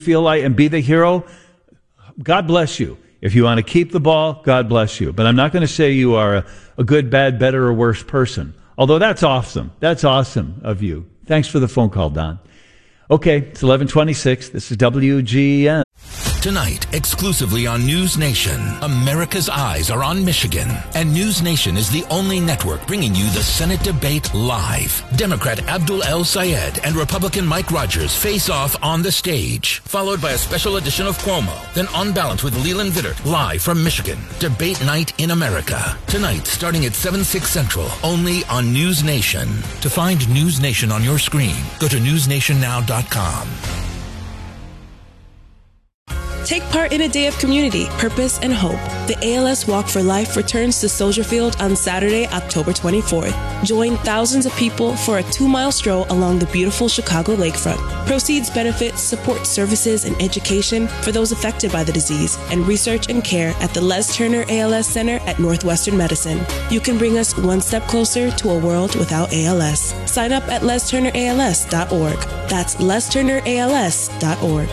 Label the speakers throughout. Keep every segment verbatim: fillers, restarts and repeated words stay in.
Speaker 1: feel like and be the hero, God bless you. If you want to keep the ball, God bless you. But I'm not going to say you are a, a good, bad, better, or worse person. Although that's awesome. That's awesome of you. Thanks for the phone call, Don. Okay, it's eleven twenty-six. This is W G N.
Speaker 2: Tonight, exclusively on News Nation, America's eyes are on Michigan, and News Nation is the only network bringing you the Senate debate live. Democrat Abdul El Sayed and Republican Mike Rogers face off on the stage, followed by a special edition of Cuomo, then On Balance with Leland Vittert, live from Michigan. Debate night in America. Tonight, starting at seven, six Central, only on News Nation. To find News Nation on your screen, go to news nation now dot com.
Speaker 3: Take part in a day of community, purpose, and hope. The A L S Walk for Life returns to Soldier Field on Saturday, October twenty-fourth. Join thousands of people for a two-mile stroll along the beautiful Chicago lakefront. Proceeds benefit support services and education for those affected by the disease and research and care at the Les Turner A L S Center at Northwestern Medicine. You can bring us one step closer to a world without A L S. Sign up at les turner A L S dot org. That's les turner A L S dot org.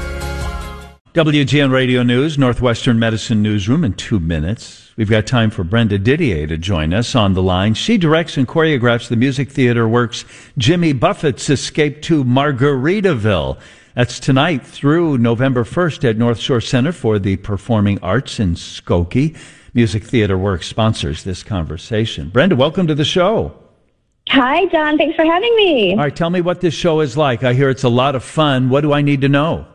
Speaker 1: W G N Radio News, Northwestern Medicine Newsroom in two minutes. We've got time for Brenda Didier to join us on the line. She directs and choreographs the Music Theater Works Jimmy Buffett's Escape to Margaritaville. That's tonight through November first at North Shore Center for the Performing Arts in Skokie. Music Theater Works sponsors this conversation. Brenda, welcome to the show.
Speaker 4: Hi, Don. Thanks for having me.
Speaker 1: All right, tell me what this show is like. I hear it's a lot of fun. What do I need to know?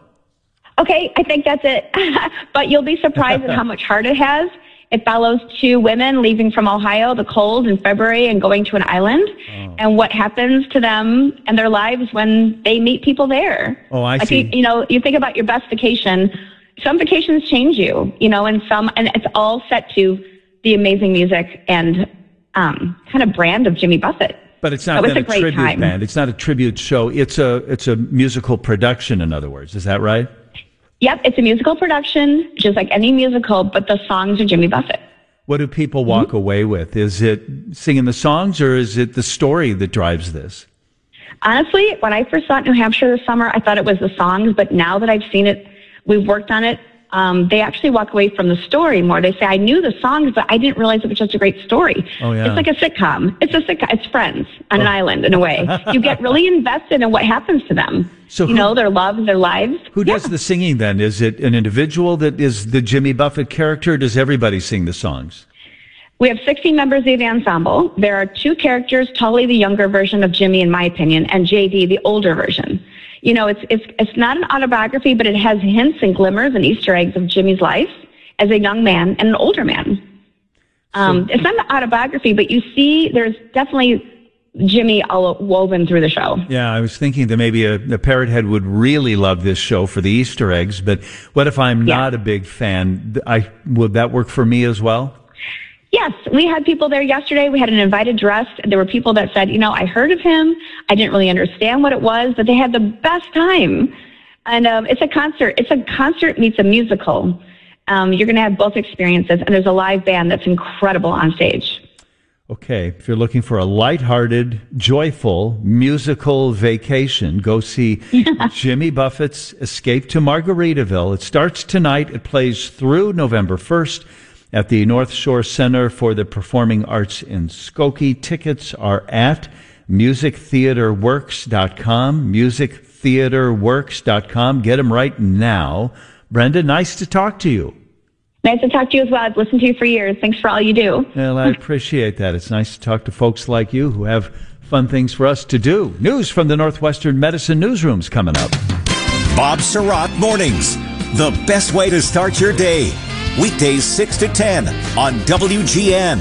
Speaker 4: Okay, I think that's it. But you'll be surprised at how much heart it has. It follows two women leaving from Ohio, the cold in February, and going to an island, oh. and what happens to them and their lives when they meet people there.
Speaker 1: Oh, I
Speaker 4: like
Speaker 1: see.
Speaker 4: You, you know, you think about your best vacation. Some vacations change you, you know, and some, and it's all set to the amazing music and um, kind of brand of Jimmy Buffett.
Speaker 1: But it's not
Speaker 4: so
Speaker 1: a,
Speaker 4: it's a
Speaker 1: tribute
Speaker 4: time.
Speaker 1: band. It's not a tribute show. It's a it's a musical production. In other words, is that right?
Speaker 4: Yep, it's a musical production, just like any musical, but the songs are Jimmy Buffett.
Speaker 1: What do people walk mm-hmm. away with? Is it singing the songs, or is it the story that drives this?
Speaker 4: Honestly, when I first saw it in New Hampshire this summer, I thought it was the songs, but now that I've seen it, we've worked on it, um, they actually walk away from the story more. They say, I knew the songs, but I didn't realize it was such a great story.
Speaker 1: Oh, yeah.
Speaker 4: It's like a sitcom. It's a sitcom. It's Friends on oh. an island, in a way. You get really invested in what happens to them. So you who, know, their loves, their lives.
Speaker 1: Who
Speaker 4: yeah.
Speaker 1: does the singing then? Is it an individual that is the Jimmy Buffett character, or does everybody sing the songs?
Speaker 4: We have sixteen members of the ensemble. There are two characters, Tully, the younger version of Jimmy, in my opinion, and J D, the older version. You know, it's it's it's not an autobiography, but it has hints and glimmers and Easter eggs of Jimmy's life as a young man and an older man. Um, so, it's not an autobiography, but you see there's definitely Jimmy all woven through the show.
Speaker 1: Yeah, I was thinking that maybe a, a parrot head would really love this show for the Easter eggs, but what if I'm
Speaker 4: yeah.
Speaker 1: not a big fan? I would that work for me as well?
Speaker 4: Yes, we had people there yesterday. We had an invited guest. There were people that said, you know, I heard of him. I didn't really understand what it was, but they had the best time. And um, it's a concert. It's a concert meets a musical. Um, you're going to have both experiences, and there's a live band that's incredible on stage.
Speaker 1: Okay, if you're looking for a lighthearted, joyful musical vacation, go see Jimmy Buffett's Escape to Margaritaville. It starts tonight. It plays through November first. At the North Shore Center for the Performing Arts in Skokie. Tickets are at music theater works dot com, music theater works dot com. Get them right now. Brenda, nice to talk to you.
Speaker 4: Nice to talk to you as well. I've listened to you for years. Thanks for all you do.
Speaker 1: Well, I appreciate that. It's nice to talk to folks like you who have fun things for us to do. News from the Northwestern Medicine Newsroom's coming up.
Speaker 5: Bob Surratt Mornings, the best way to start your day. Weekdays six to ten on W G N.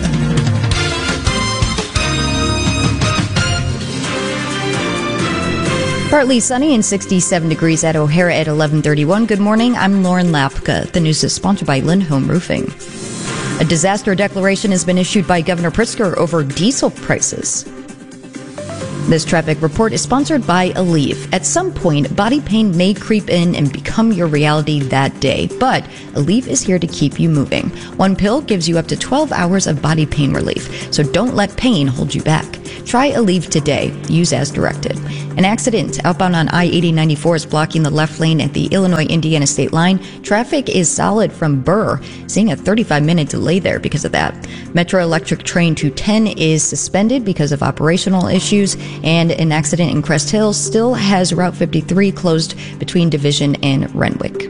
Speaker 6: Partly sunny and sixty-seven degrees at O'Hara at eleven thirty-one. Good morning. I'm Lauren Lapka. The news is sponsored by Lindholm Roofing. A disaster declaration has been issued by Governor Pritzker over diesel prices. This traffic report is sponsored by Aleve. At some point, body pain may creep in and become your reality that day, but Aleve is here to keep you moving. One pill gives you up to twelve hours of body pain relief, so don't let pain hold you back. Try Aleve today. Use as directed. An accident outbound on I eighty ninety-four is blocking the left lane at the Illinois-Indiana state line. Traffic is solid from Burr, seeing a thirty-five minute delay there because of that. Metro Electric Train two ten is suspended because of operational issues, and an accident in Crest Hill still has Route fifty-three closed between Division and Renwick.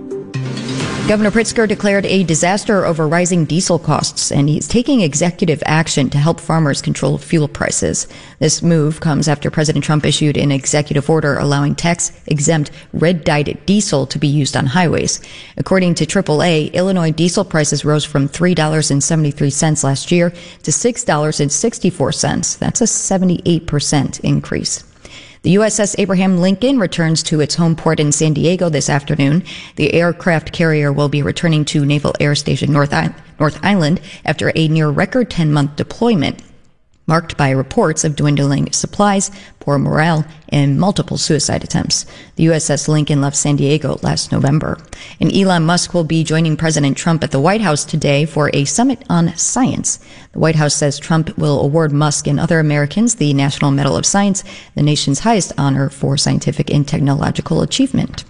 Speaker 6: Governor Pritzker declared a disaster over rising diesel costs, and he's taking executive action to help farmers control fuel prices. This move comes after President Trump issued an executive order allowing tax-exempt red-dyed diesel to be used on highways. According to triple A, Illinois diesel prices rose from three dollars and seventy-three cents last year to six dollars and sixty-four cents. That's a seventy-eight percent increase. The U S S Abraham Lincoln returns to its home port in San Diego this afternoon. The aircraft carrier will be returning to Naval Air Station North, I- North Island after a near-record ten-month deployment, marked by reports of dwindling supplies, poor morale, and multiple suicide attempts. The U S S Lincoln left San Diego last November. And Elon Musk will be joining President Trump at the White House today for a summit on science. The White House says Trump will award Musk and other Americans the National Medal of Science, the nation's highest honor for scientific and technological achievement.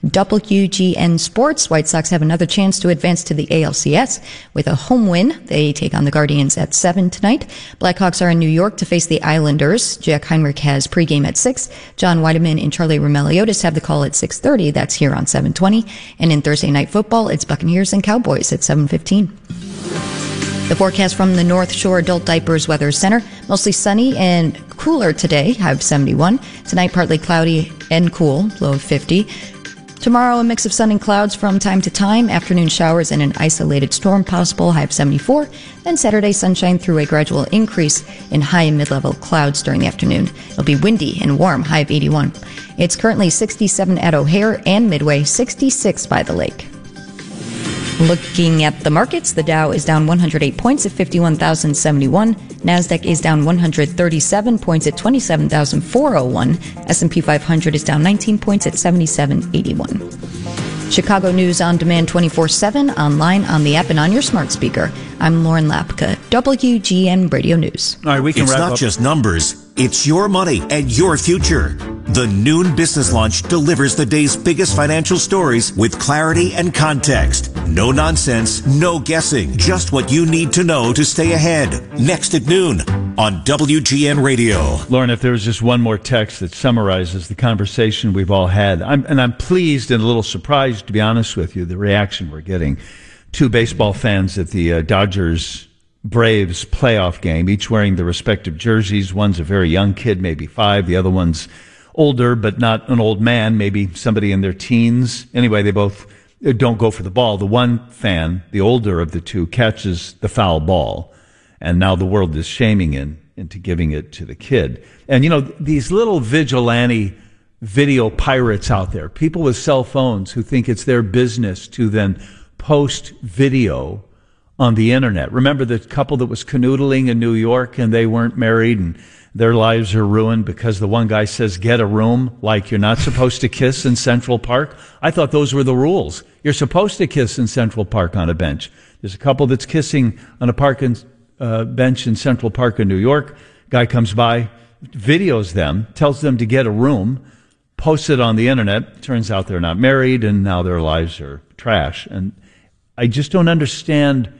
Speaker 6: W G N Sports, White Sox have another chance to advance to the A L C S with a home win. They take on the Guardians at seven tonight. Blackhawks are in New York to face the Islanders. Jack Heinrich has pregame at six. John Weideman and Charlie Roumeliotis have the call at six thirty. That's here on seven twenty. And in Thursday Night Football, it's Buccaneers and Cowboys at seven fifteen. The forecast from the North Shore Adult Diapers Weather Center. Mostly sunny and cooler today, high of seventy-one. Tonight, partly cloudy and cool, low of fifty. Tomorrow, a mix of sun and clouds from time to time. Afternoon showers and an isolated storm possible, high of seventy-four. Then Saturday, sunshine through a gradual increase in high and mid-level clouds during the afternoon. It'll be windy and warm, high of eighty-one. It's currently sixty-seven at O'Hare and Midway, sixty-six by the lake. Looking at the markets, the Dow is down one hundred eight points at fifty-one thousand seventy-one. NASDAQ is down one hundred thirty-seven points at twenty-seven thousand four hundred one. S and P five hundred is down nineteen points at seventy-seven eighty-one. Chicago News on demand twenty-four seven, online, on the app, and on your smart speaker. I'm Lauren Lapka, W G N Radio News.
Speaker 1: All right, we can
Speaker 5: it's
Speaker 1: wrap
Speaker 5: not
Speaker 1: up.
Speaker 5: just numbers, it's your money and your future. The Noon Business Lunch delivers the day's biggest financial stories with clarity and context. No nonsense, no guessing, just what you need to know to stay ahead. Next at noon on W G N Radio.
Speaker 1: Lauren, if there was just one more text that summarizes the conversation we've all had, I'm, and I'm pleased and a little surprised, to be honest with you, the reaction we're getting. Two baseball fans at the uh, Dodgers Braves playoff game, each wearing the respective jerseys. One's a very young kid, maybe five. The other one's older, but not an old man, maybe somebody in their teens. Anyway, they both don't go for the ball. The one fan, the older of the two, catches the foul ball. And now the world is shaming in, into giving it to the kid. And, you know, these little vigilante video pirates out there, people with cell phones who think it's their business to then post video on the internet. Remember the couple that was canoodling in New York and they weren't married and their lives are ruined because the one guy says, get a room, like you're not supposed to kiss in Central Park? I thought those were the rules. You're supposed to kiss in Central Park on a bench. There's a couple that's kissing on a park in, uh, bench in Central Park in New York. Guy comes by, videos them, tells them to get a room, posts it on the internet. Turns out they're not married and now their lives are trash. And I just don't understand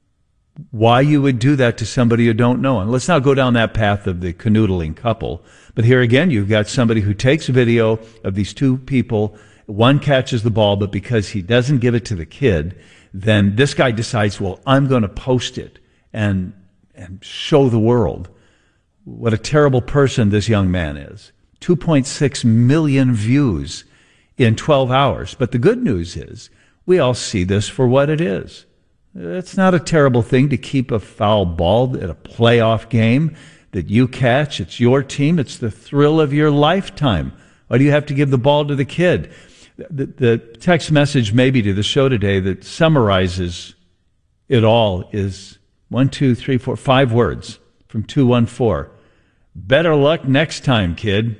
Speaker 1: why you would do that to somebody you don't know. And let's not go down that path of the canoodling couple. But here again, you've got somebody who takes a video of these two people. One catches the ball, but because he doesn't give it to the kid, then this guy decides, well, I'm going to post it and and show the world what a terrible person this young man is. two point six million views in twelve hours. But the good news is we all see this for what it is. It's not a terrible thing to keep a foul ball at a playoff game that you catch. It's your team. It's the thrill of your lifetime. Why do you have to give the ball to the kid? The, the text message maybe to the show today that summarizes it all is one, two, three, four, five words from two one four. Better luck next time, kid.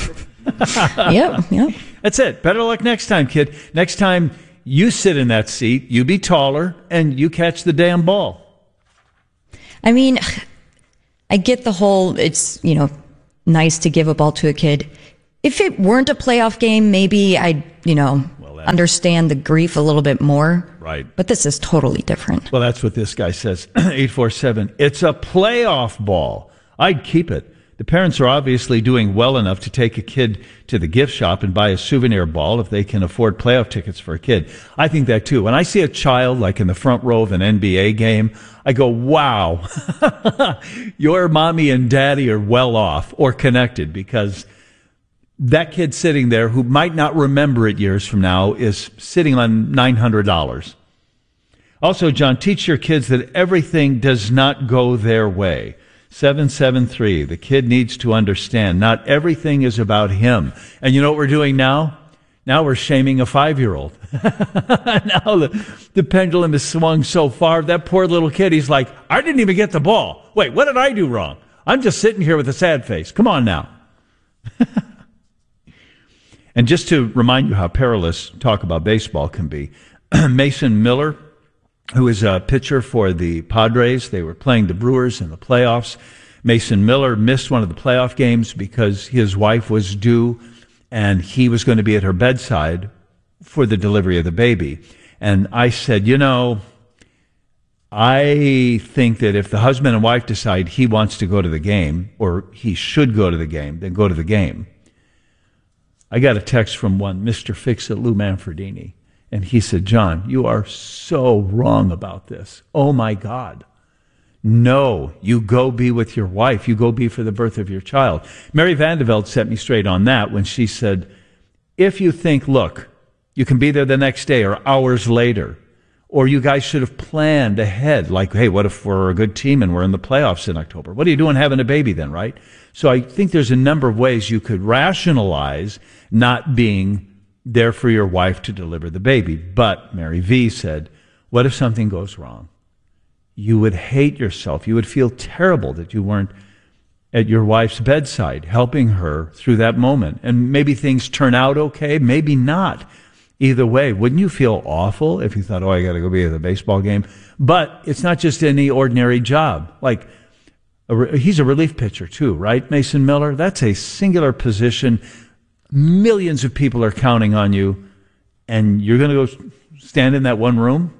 Speaker 6: Yep, yep.
Speaker 1: That's it. Better luck next time, kid. Next time you sit in that seat, you be taller, and you catch the damn ball.
Speaker 6: I mean, I get the whole, it's, you know, nice to give a ball to a kid. If it weren't a playoff game, maybe I'd, you know, well, understand the grief a little bit more.
Speaker 1: Right.
Speaker 6: But this is totally different.
Speaker 1: Well, that's what this guy says. eight four seven, it's a playoff ball. I'd keep it. The parents are obviously doing well enough to take a kid to the gift shop and buy a souvenir ball if they can afford playoff tickets for a kid. I think that too. When I see a child like in the front row of an N B A game, I go, wow, your mommy and daddy are well off or connected, because that kid sitting there who might not remember it years from now is sitting on nine hundred dollars. Also, John, teach your kids that everything does not go their way. seven seven three, the kid needs to understand not everything is about him. And you know what we're doing now? Now we're shaming a five-year-old. Now the, the pendulum is swung so far, that poor little kid, he's like, I didn't even get the ball. Wait, what did I do wrong? I'm just sitting here with a sad face. Come on now. And just to remind you how perilous talk about baseball can be, Mason Miller, who is a pitcher for the Padres, they were playing the Brewers in the playoffs. Mason Miller missed one of the playoff games because his wife was due, and he was going to be at her bedside for the delivery of the baby. And I said, you know, I think that if the husband and wife decide he wants to go to the game, or he should go to the game, then go to the game. I got a text from one, Mister Fix-It Lou Manfredini, and he said, John, you are so wrong about this. Oh, my God. No, you go be with your wife. You go be for the birth of your child. Mary Vandeveld set me straight on that when she said, if you think, look, you can be there the next day or hours later, or you guys should have planned ahead, like, hey, what if we're a good team and we're in the playoffs in October? What are you doing having a baby then, right? So I think there's a number of ways you could rationalize not being there for your wife to deliver the baby. But Mary V said, what if something goes wrong? You would hate yourself. You would feel terrible that you weren't at your wife's bedside helping her through that moment. And maybe things turn out okay, maybe not. Either way, wouldn't you feel awful if you thought, oh, I got to go be at the baseball game? But it's not just any ordinary job. Like, a re- he's a relief pitcher too, right, Mason Miller? That's a singular position. Millions of people are counting on you, and you're going to go stand in that one room?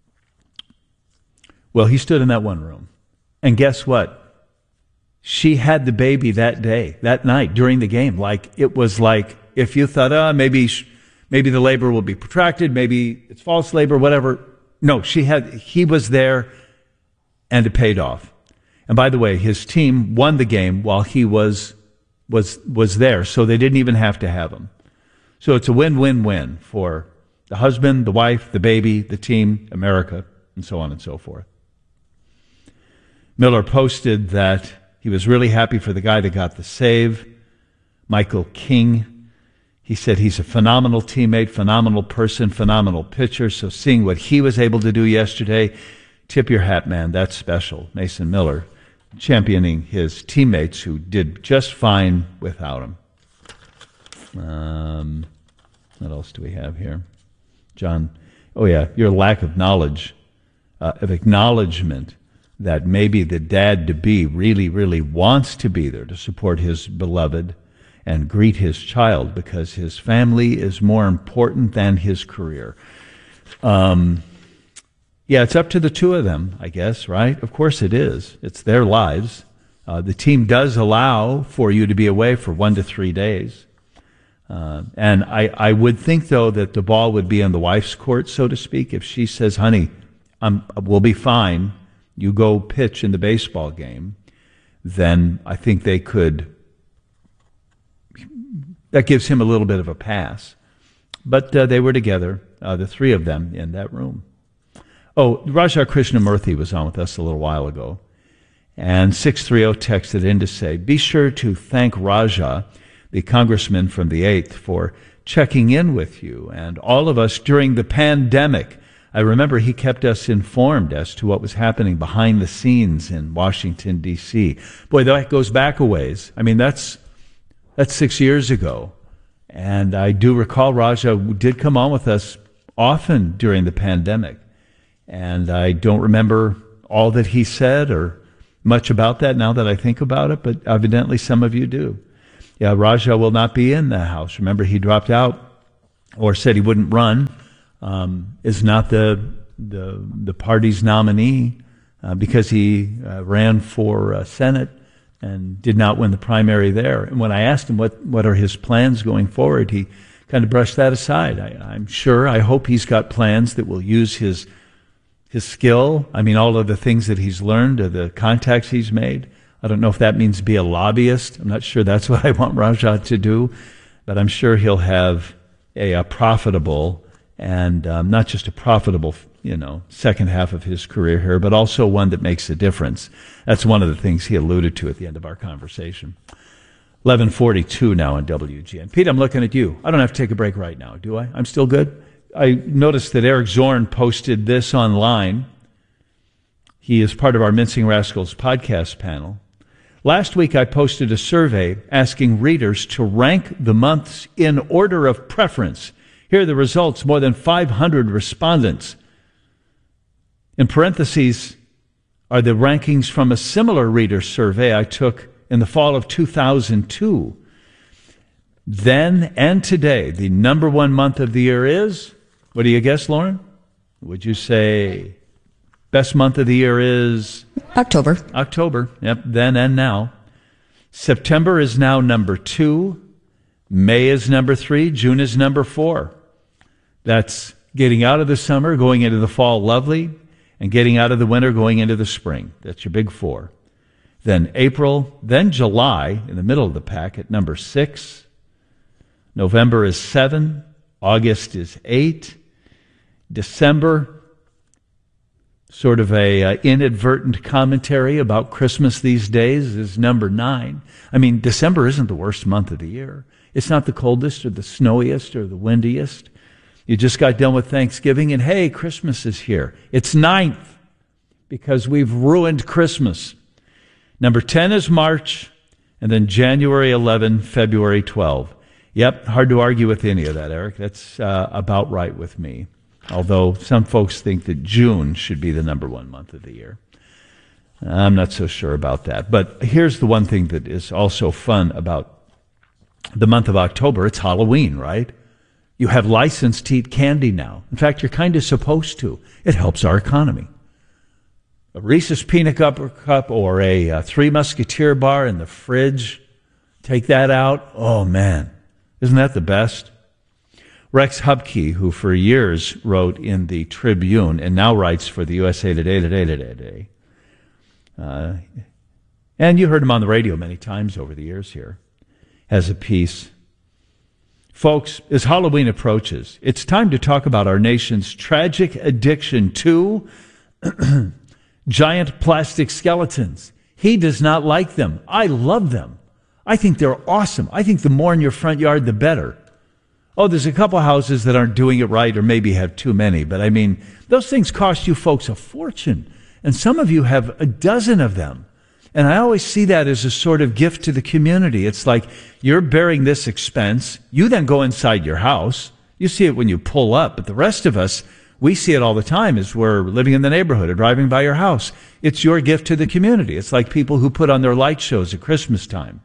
Speaker 1: Well, he stood in that one room. And guess what? She had the baby that day, that night, during the game. Like, it was like, if you thought, oh, maybe... Sh- Maybe the labor will be protracted. Maybe it's false labor, whatever. No, she had, he was there, and it paid off. And by the way, his team won the game while he was, was, was there. So they didn't even have to have him. So it's a win-win-win for the husband, the wife, the baby, the team, America, and so on and so forth. Miller posted that he was really happy for the guy that got the save, Michael King. He said he's a phenomenal teammate, phenomenal person, phenomenal pitcher. So seeing what he was able to do yesterday, tip your hat, man. That's special. Mason Miller championing his teammates who did just fine without him. Um, what else do we have here? John, oh yeah, your lack of knowledge, uh, of acknowledgement that maybe the dad-to-be really, really wants to be there to support his beloved and greet his child because his family is more important than his career. Um, yeah, it's up to the two of them, I guess, right? Of course it is. It's their lives. Uh, the team does allow for you to be away for one to three days. Uh, and I, I would think, though, that the ball would be in the wife's court, so to speak. If she says, honey, I'm, we'll be fine, you go pitch in the baseball game, then I think they could... That gives him a little bit of a pass. But uh, they were together, uh, the three of them, in that room. Oh, Raja Krishnamurthy was on with us a little while ago. And six three zero texted in to say, be sure to thank Raja, the congressman from the eighth, for checking in with you and all of us during the pandemic. I remember he kept us informed as to what was happening behind the scenes in Washington, D C Boy, that goes back a ways. I mean, that's... That's six years ago. And I do recall Raja did come on with us often during the pandemic. And I don't remember all that he said or much about that now that I think about it, but evidently some of you do. Yeah, Raja will not be in the House. Remember, he dropped out or said he wouldn't run, um, is not the, the, the party's nominee uh, because he uh, ran for uh, Senate and did not win the primary there. And when I asked him what, what are his plans going forward, he kind of brushed that aside. I, I'm sure, I hope he's got plans that will use his his skill. I mean, all of the things that he's learned, or the contacts he's made. I don't know if that means be a lobbyist. I'm not sure that's what I want Raja to do, but I'm sure he'll have a, a profitable and um, not just a profitable, you know, second half of his career here, but also one that makes a difference. That's one of the things he alluded to at the end of our conversation. eleven forty-two now on W G N. Pete, I'm looking at you. I don't have to take a break right now, do I? I'm still good? I noticed that Eric Zorn posted this online. He is part of our Mincing Rascals podcast panel. Last week, I posted a survey asking readers to rank the months in order of preference. Here are the results. More than five hundred respondents. In parentheses are the rankings from a similar reader survey I took in the fall of two thousand two. Then and today, the number one month of the year is, what do you guess, Lauren? Would you say best month of the year is?
Speaker 6: October.
Speaker 1: October, yep, then and now. September is now number two. May is number three. June is number four. That's getting out of the summer, going into the fall, lovely, and getting out of the winter, going into the spring. That's your big four. Then April, then July, in the middle of the pack at number six. November is seven. August is eight. December, sort of a uh, inadvertent commentary about Christmas these days, is number nine. I mean, December isn't the worst month of the year. It's not the coldest or the snowiest or the windiest. You just got done with Thanksgiving and, hey, Christmas is here. It's ninth because we've ruined Christmas. Number ten is March, and then January eleventh, February twelfth. Yep, hard to argue with any of that, Eric. That's uh, about right with me. Although some folks think that June should be the number one month of the year. I'm not so sure about that. But here's the one thing that is also fun about the month of October. It's Halloween, right? You have license to eat candy now. In fact, you're kind of supposed to. It helps our economy. A Reese's Peanut Cup or a, a Three Musketeer bar in the fridge. Take that out. Oh, man. Isn't that the best? Rex Hupke, who for years wrote in the Tribune and now writes for the U S A Today, Today, Today, Today. Uh, and you heard him on the radio many times over the years here, has a piece. Folks, as Halloween approaches, it's time to talk about our nation's tragic addiction to giant plastic skeletons. He does not like them. I love them. I think they're awesome. I think the more in your front yard, the better. Oh, there's a couple houses that aren't doing it right or maybe have too many. But I mean, those things cost you folks a fortune. And some of you have a dozen of them. And I always see that as a sort of gift to the community. It's like you're bearing this expense. You then go inside your house. You see it when you pull up. But the rest of us, we see it all the time as we're living in the neighborhood or driving by your house. It's your gift to the community. It's like people who put on their light shows at Christmas time.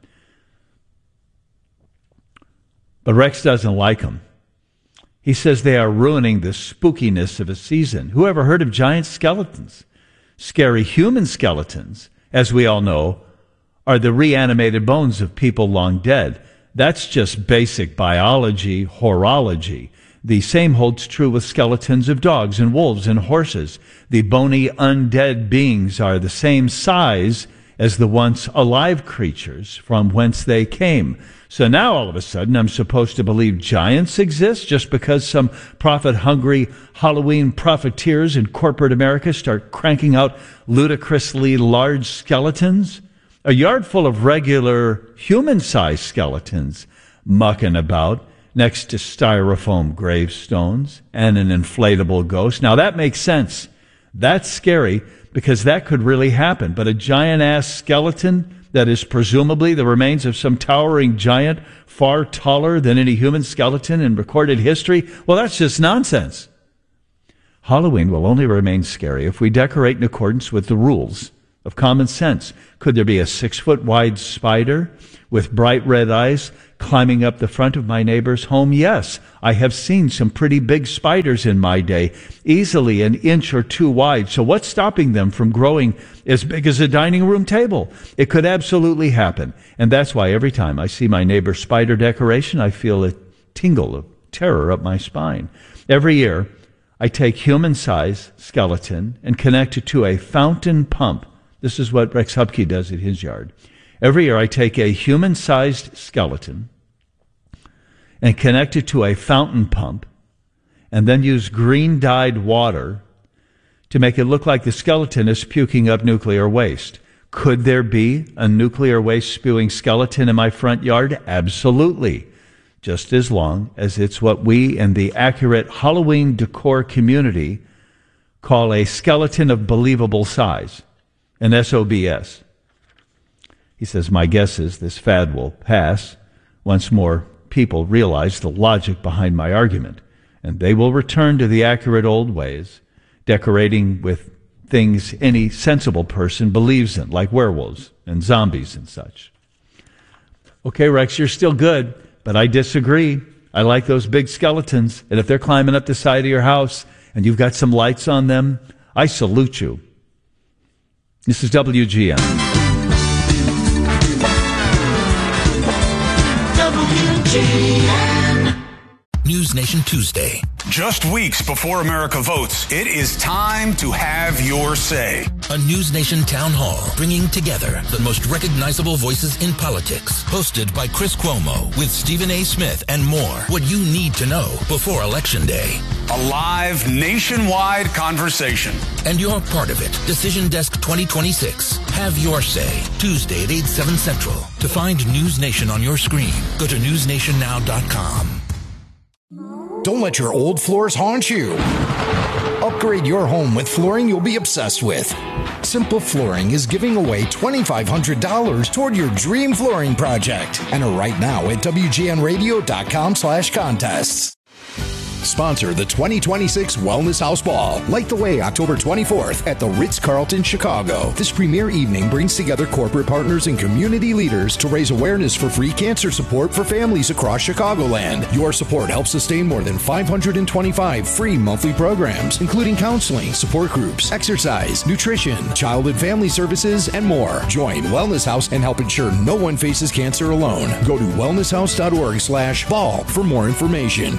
Speaker 1: But Rex doesn't like them. He says they are ruining the spookiness of a season. Who ever heard of giant skeletons? Scary human skeletons, as we all know, are the reanimated bones of people long dead. That's just basic biology, horology. The same holds true with skeletons of dogs and wolves and horses. The bony undead beings are the same size as the once alive creatures from whence they came. So now all of a sudden I'm supposed to believe giants exist just because some profit-hungry Halloween profiteers in corporate America start cranking out ludicrously large skeletons? A yard full of regular human-sized skeletons mucking about next to styrofoam gravestones and an inflatable ghost. Now that makes sense. That's scary because that could really happen. But a giant-ass skeleton that is presumably the remains of some towering giant far taller than any human skeleton in recorded history, well, that's just nonsense. Halloween will only remain scary if we decorate in accordance with the rules of common sense. Could there be a six-foot wide spider with bright red eyes climbing up the front of my neighbor's home? Yes, I have seen some pretty big spiders in my day, easily an inch or two wide. So what's stopping them from growing as big as a dining room table? It could absolutely happen. And that's why every time I see my neighbor's spider decoration, I feel a tingle of terror up my spine. Every year, I take human-sized skeleton and connect it to a fountain pump. This is what Rex Hupke does at his yard. Every year, I take a human-sized skeleton and connect it to a fountain pump, and then use green-dyed water to make it look like the skeleton is puking up nuclear waste. Could there be a nuclear waste-spewing skeleton in my front yard? Absolutely. Just as long as it's what we in the accurate Halloween decor community call a skeleton of believable size, an S O B S. He says, my guess is this fad will pass once more people realize the logic behind my argument, and they will return to the accurate old ways, decorating with things any sensible person believes in, like werewolves and zombies and such. Okay, Rex, you're still good, but I disagree. I like those big skeletons, and if they're climbing up the side of your house and you've got some lights on them, I salute you. This is W G N.
Speaker 2: W G N. News Nation Tuesday.
Speaker 7: Just weeks before America votes, it is time to have your say.
Speaker 2: A News Nation town hall bringing together the most recognizable voices in politics. Hosted by Chris Cuomo with Stephen A. Smith and more. What you need to know before Election Day.
Speaker 7: A live nationwide conversation.
Speaker 2: And you're part of it. Decision Desk twenty twenty-six. Have your say. Tuesday at eight, seven Central. To find News Nation on your screen, go to news nation now dot com.
Speaker 8: Don't let your old floors haunt you. Upgrade your home with flooring you'll be obsessed with. Simple Flooring is giving away two thousand five hundred dollars toward your dream flooring project. Enter right now at W G N radio dot com slash contests. Sponsor the twenty twenty-six Wellness House Ball. Light the way October twenty-fourth at the Ritz-Carlton, Chicago. This premier evening brings together corporate partners and community leaders to raise awareness for free cancer support for families across Chicagoland. Your support helps sustain more than five hundred twenty-five free monthly programs, including counseling, support groups, exercise, nutrition, child and family services, and more. Join Wellness House and help ensure no one faces cancer alone. Go to wellness house dot org slash ball for more information.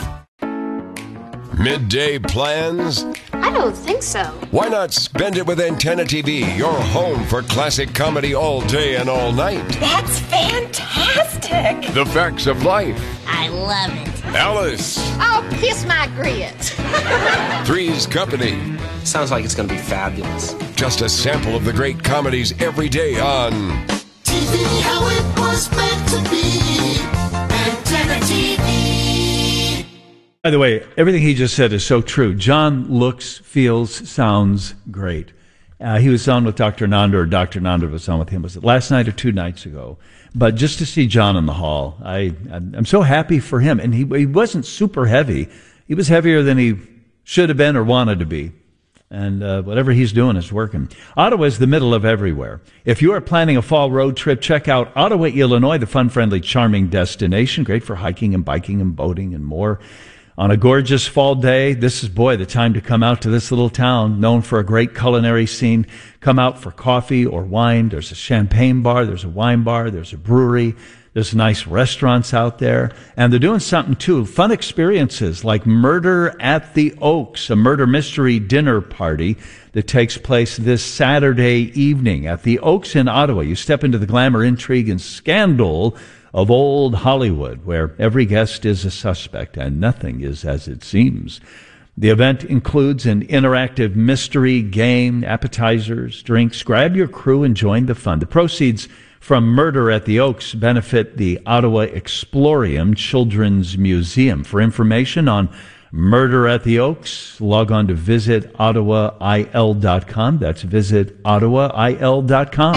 Speaker 9: Midday plans?
Speaker 10: I don't think so.
Speaker 9: Why not spend it with Antenna T V, your home for classic comedy all day and all night?
Speaker 10: That's fantastic.
Speaker 9: The Facts of Life.
Speaker 10: I love it.
Speaker 9: Alice.
Speaker 10: Oh, kiss my grits.
Speaker 9: Three's Company.
Speaker 11: Sounds like it's going to be fabulous.
Speaker 9: Just a sample of the great comedies every day on
Speaker 12: T V how it was meant to be. Antenna T V.
Speaker 1: By the way, everything he just said is so true. John looks, feels, sounds great. Uh, he was on with Doctor Nanda, or Doctor Nanda was on with him. Was it last night or two nights ago? But just to see John in the hall, I, I'm so happy for him. And he, he wasn't super heavy. He was heavier than he should have been or wanted to be. And uh, whatever he's doing is working. Ottawa is the middle of everywhere. If you are planning a fall road trip, check out Ottawa, Illinois, the fun-friendly, charming destination. Great for hiking and biking and boating and more. On a gorgeous fall day, this is, boy, the time to come out to this little town, known for a great culinary scene. Come out for coffee or wine. There's a champagne bar, there's a wine bar, there's a brewery, there's nice restaurants out there. And they're doing something, too, fun experiences like Murder at the Oaks, a murder mystery dinner party that takes place this Saturday evening at the Oaks in Ottawa. You step into the glamour, intrigue, and scandal of old Hollywood, where every guest is a suspect and nothing is as it seems. The event includes an interactive mystery game, appetizers, drinks. Grab your crew and join the fun. The proceeds from Murder at the Oaks benefit the Ottawa Explorium Children's Museum. For information on Murder at the Oaks, log on to visit ottawa I L dot com. That's visit ottawa I L dot com.